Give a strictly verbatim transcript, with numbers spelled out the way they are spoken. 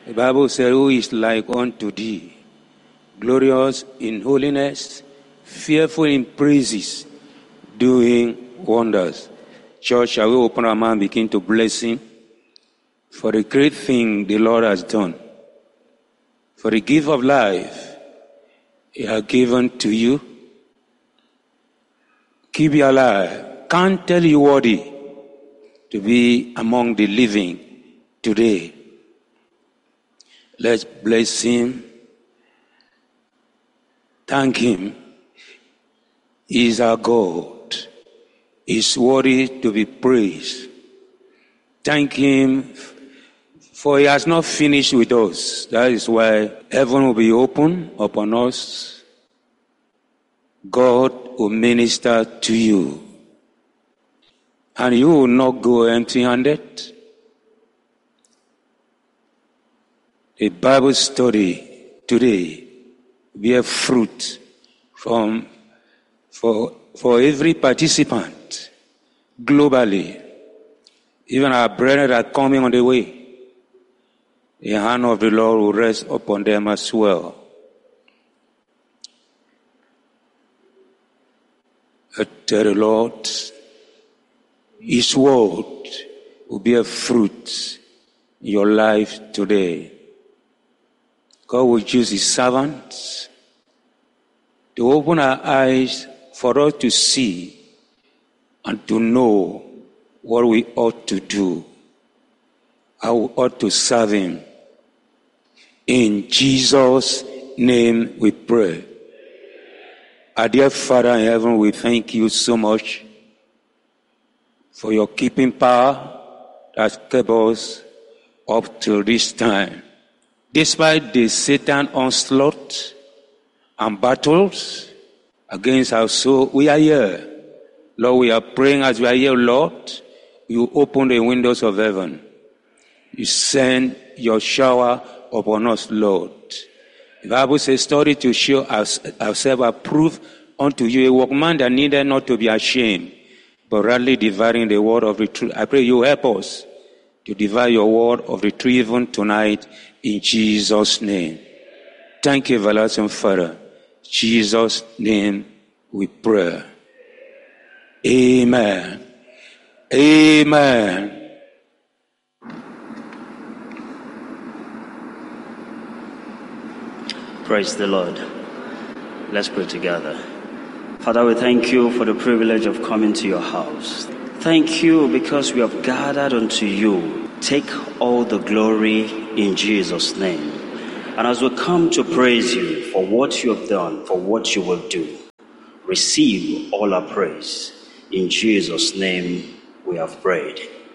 The Bible says, who is like unto thee, glorious in holiness, fearful in praises, doing wonders. Church, shall we open our mouth and begin to bless him for the great thing the Lord has done, for the gift of life he has given to you. Keep you alive. Can't tell you worthy to be among the living today. Let's bless him. Thank him. He is our God. He is worthy to be praised. Thank him, for he has not finished with us. That is why heaven will be open upon us. God will minister to you. And you will not go empty-handed. The Bible study today bear fruit from for for every participant globally. Even our brethren that are coming on the way, the hand of the Lord will rest upon them as well. I tell the Lord, his word will bear fruit in your life today. God will use his servants to open our eyes for us to see and to know what we ought to do, how we ought to serve him. In Jesus' name we pray. Our dear Father in heaven, we thank you so much for your keeping power that kept us up till this time. Despite the Satan onslaught and battles against our soul, we are here. Lord, we are praying as we are here, Lord. You open the windows of heaven. You send your shower upon us, Lord. The Bible says, study to show ourselves approved unto you, a workman that needed not to be ashamed, but rather dividing the word of the truth. I pray you help us to divide your word of the truth even tonight, in Jesus' name. Thank you, everlasting Father. In Jesus' name we pray. Amen. Amen. Praise the Lord. Let's pray together. Father, we thank you for the privilege of coming to your house. Thank you because we have gathered unto you. Take all the glory in Jesus' name. And as we come to praise you for what you have done, for what you will do, receive all our praise. In Jesus' name we have prayed.